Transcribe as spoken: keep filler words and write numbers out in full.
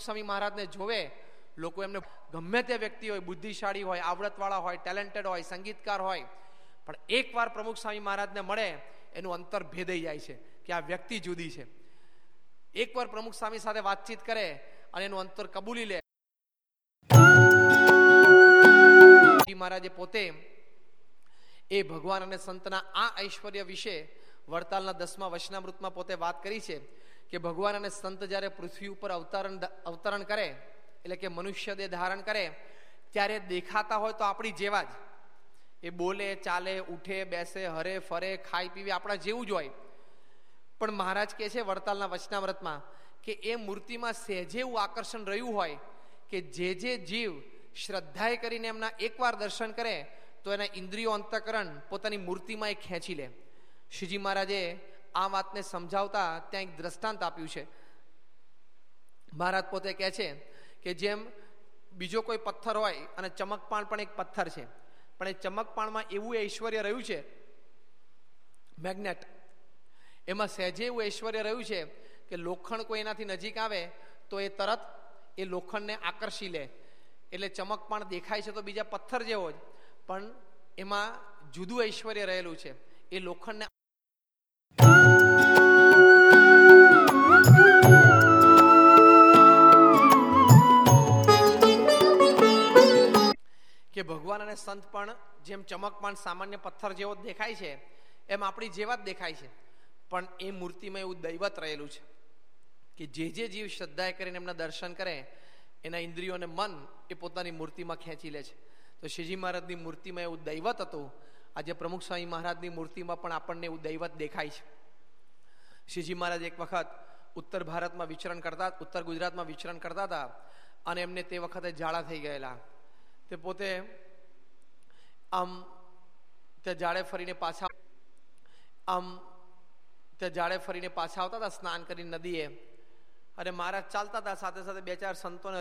સ્વામી મહારાજને જોવે લોકો, એમને ગમે તે વ્યક્તિ હોય, બુદ્ધિશાળી હોય, આવડતવાળા હોય, ટેલેન્ટેડ હોય, સંગીતકાર હોય, પણ એકવાર પ્રમુખ સ્વામી મહારાજને મળે એનું અંતર ભેદાઈ જાય છે કે આ વ્યક્તિ જુદી છે. એકવાર પ્રમુખ સ્વામી સાથે વાતચીત કરે અને એનું અંતર કબૂલી લે. મહારાજે પોતે એ ભગવાન અને સંતના આ ઐશ્વર્ય વિશે વડતાલના દસમા વચનામૃતમાં પોતે વાત કરી છે કે ભગવાન અને સંત જ્યારે પૃથ્વી ઉપર અવતરણ અવતરણ કરે, એટલે કે મનુષ્ય દેહ ધારણ કરે, ત્યારે દેખાતા હોય તો આપણી જેવા જ. એ બોલે, ચાલે, ઉઠે, બેસે, હરે, ફરે, ખાઈ પીવે આપણા જેવું જ હોય. પણ મહારાજ કહે છે વડતાલના વચનામૃતમાં કે એ મૂર્તિમાં સહેજે એવું આકર્ષણ રહ્યું હોય કે જે જે જીવ શ્રદ્ધાએ કરીને એમના એકવાર દર્શન કરે તો એના ઇન્દ્રિયો અંતઃકરણ પોતાની મૂર્તિમાં એ ખેંચી લે. શ્રીજી મહારાજે આ વાતને સમજાવતા ત્યાં એક દ્રષ્ટાંત આપ્યું છે. મહારાજ પોતે કહે છે કે જેમ બીજો કોઈ પથ્થર હોય અને ચમકપાણ પણ એક પથ્થર છે, પણ એ ચમકપાણમાં એવું ઐશ્વર્ય રહ્યું છે, મેગ્નેટ, એમાં સહેજે એવું ઐશ્વર્ય રહ્યું છે કે લોખંડ કોઈ એનાથી નજીક આવે તો એ તરત એ લોખંડને આકર્ષી લે. એટલે ચમકપાણ દેખાય છે તો બીજા પથ્થર જેવો જ, પણ એમાં જુદું ઐશ્વર્ય રહેલું છે. એ લોખંડને કે ભગવાન અને સંત પણ જેમ ચમકપાણ સામાન્ય પથ્થર જેવો દેખાય છે એમ આપણી જેવા જ દેખાય છે, પણ એ મૂર્તિમાં એવું દૈવત રહેલું છે કે જે જે જીવ શ્રદ્ધાએ કરીને એમના દર્શન કરે એના ઇન્દ્રિયો અને મન એ પોતાની મૂર્તિમાં ખેંચી લે છે. તો શ્રીજી મહારાજની મૂર્તિમાં એવું દૈવત હતું. આજે પ્રમુખ સ્વામી મહારાજની મૂર્તિમાં પણ આપણને એવું દૈવત દેખાય છે. શ્રીજી મહારાજ એક વખત ઉત્તર ભારતમાં વિચરણ કરતા, ઉત્તર ગુજરાતમાં વિચરણ કરતા હતા અને એમને તે વખતે ઝાડા થઈ ગયેલા. તે પોતે આમ તે ઝાડે ફરીને પાછા આમ તે ઝાડે ફરીને પાછા આવતા હતા સ્નાન કરીને નદીએ, અને મહારાજ ચાલતા હતા, સાથે સાથે બે ચાર સંતોને